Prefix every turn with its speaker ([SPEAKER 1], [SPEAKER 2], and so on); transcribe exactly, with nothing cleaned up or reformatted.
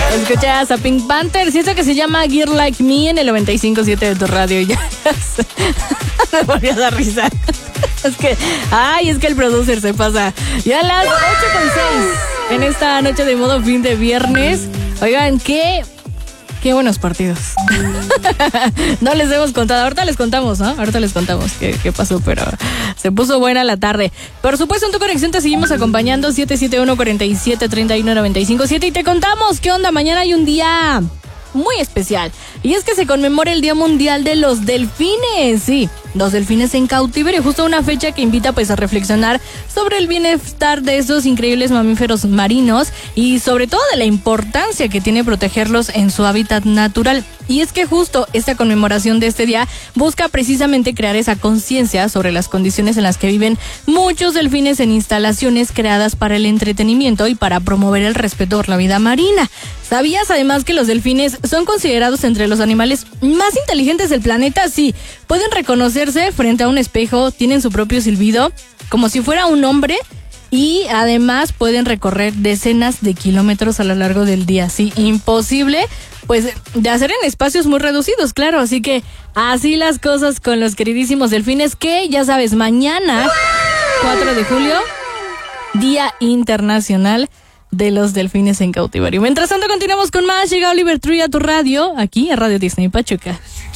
[SPEAKER 1] Escuchas a Pink Panther, siento que se llama Gear Like Me en el noventa y cinco punto siete de tu radio. Ya me volvió a dar risa. Es que, ay, es que el producer se pasa. Ya a las ocho con seis en esta noche de modo fin de viernes. Oigan, qué, qué buenos partidos. No les hemos contado, ahorita les contamos, ¿no? Ahorita les contamos qué, qué pasó, pero se puso buena la tarde. Por supuesto, en tu conexión te seguimos acompañando, siete siete uno, cuatro siete, tres uno, nueve cinco siete, y te contamos qué onda. Mañana hay un día muy especial, y es que se conmemora el Día Mundial de los Delfines. Sí, los delfines en cautiverio, justo una fecha que invita pues a reflexionar sobre el bienestar de estos increíbles mamíferos marinos y sobre todo de la importancia que tiene protegerlos en su hábitat natural. Y es que justo esta conmemoración de este día busca precisamente crear esa conciencia sobre las condiciones en las que viven muchos delfines en instalaciones creadas para el entretenimiento y para promover el respeto por la vida marina. ¿Sabías además que los delfines son considerados entre los animales más inteligentes del planeta? Sí, pueden reconocerse frente a un espejo, tienen su propio silbido, como si fuera un hombre, y además pueden recorrer decenas de kilómetros a lo largo del día. Sí, imposible pues de hacer en espacios muy reducidos, claro. Así que así las cosas con los queridísimos delfines, que ya sabes, mañana, cuatro de julio, Día Internacional de los Delfines en Cautiverio. Mientras tanto, continuamos con más. Llega Oliver Tree a tu radio, aquí a Radio Disney Pachuca.